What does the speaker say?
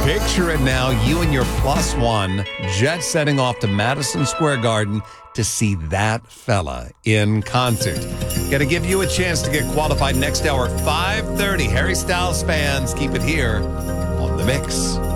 Picture it now, you and your plus one jet setting off to Madison Square Garden to see that fella in concert. Got to give you a chance to get qualified next hour, 5:30. Harry Styles fans, keep it here on The Mix.